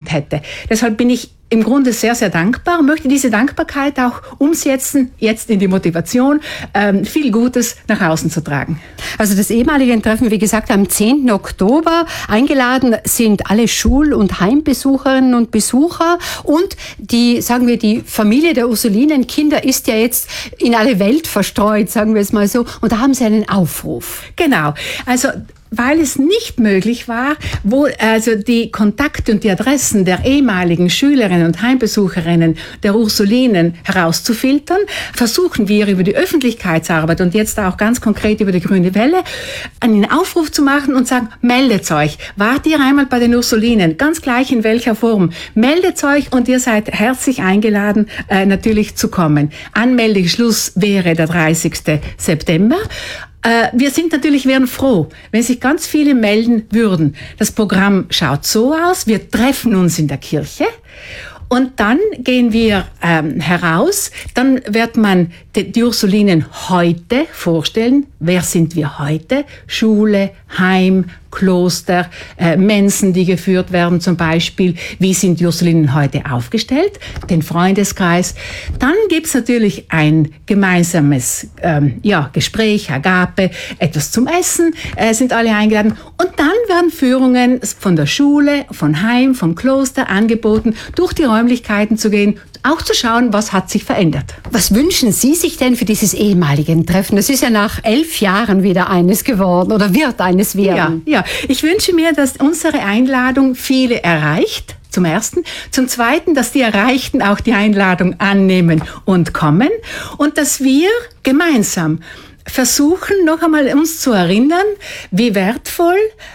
verdient hätte. Deshalb bin ich im Grunde sehr, sehr dankbar und möchte diese Dankbarkeit auch umsetzen, jetzt in die Motivation, viel Gutes nach außen zu tragen. Also das ehemalige Treffen, wie gesagt, am 10. Oktober. Eingeladen sind alle Schul- und Heimbesucherinnen und Besucher und die Familie der Ursulinenkinder ist ja jetzt in alle Welt verstreut, sagen wir es mal so. Und da haben Sie einen Aufruf. Genau. Also weil es nicht möglich war, die Kontakte und die Adressen der ehemaligen Schülerinnen und Heimbesucherinnen der Ursulinen herauszufiltern, versuchen wir über die Öffentlichkeitsarbeit und jetzt auch ganz konkret über die Grüne Welle einen Aufruf zu machen und sagen, meldet euch, wart ihr einmal bei den Ursulinen, ganz gleich in welcher Form, meldet euch und ihr seid herzlich eingeladen, natürlich zu kommen. Anmeldeschluss wäre der 30. September. Wir wären froh, wenn sich ganz viele melden würden. Das Programm schaut so aus, wir treffen uns in der Kirche und dann gehen wir heraus, dann wird man die Ursulinen heute vorstellen. Wer sind wir heute? Schule, Heim, Kloster, Mensen, die geführt werden zum Beispiel. Wie sind die Ursulinen heute aufgestellt? Den Freundeskreis. Dann gibt's natürlich ein gemeinsames Gespräch, Agape, etwas zum Essen, sind alle eingeladen. Und dann werden Führungen von der Schule, von Heim, vom Kloster angeboten, durch die Räumlichkeiten zu gehen, auch zu schauen, was hat sich verändert. Was wünschen Sie sich denn für dieses ehemalige Treffen? Das ist ja nach 11 Jahren wieder eines geworden oder wird eines werden. Ja. Ich wünsche mir, dass unsere Einladung viele erreicht. Zum Ersten. Zum Zweiten, dass die Erreichten auch die Einladung annehmen und kommen. Und dass wir gemeinsam versuchen, noch einmal uns zu erinnern, wie wertvoll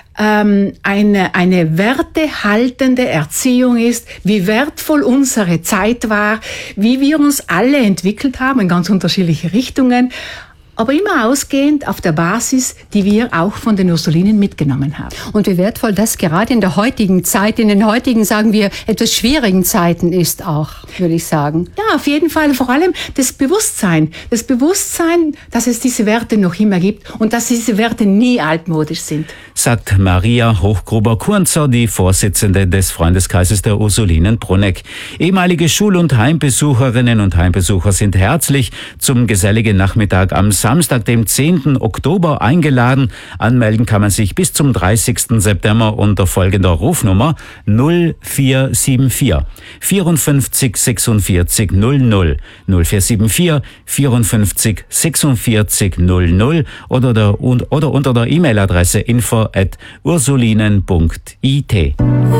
eine wertehaltende Erziehung ist, wie wertvoll unsere Zeit war, wie wir uns alle entwickelt haben in ganz unterschiedliche Richtungen, aber immer ausgehend auf der Basis, die wir auch von den Ursulinen mitgenommen haben. Und wie wertvoll das gerade in der heutigen Zeit, in den heutigen, sagen wir, etwas schwierigen Zeiten ist auch, würde ich sagen. Ja, auf jeden Fall. Vor allem das Bewusstsein, dass es diese Werte noch immer gibt und dass diese Werte nie altmodisch sind. Sagt Maria Hochgruber-Kurnzer, die Vorsitzende des Freundeskreises der Ursulinen Bruneck. Ehemalige Schul- und Heimbesucherinnen und Heimbesucher sind herzlich zum geselligen Nachmittag am Samstag, dem 10. Oktober eingeladen. Anmelden kann man sich bis zum 30. September unter folgender Rufnummer 0474 54 46 00 0474 54 46 00 oder unter der E-Mail-Adresse info@ursulinen.it.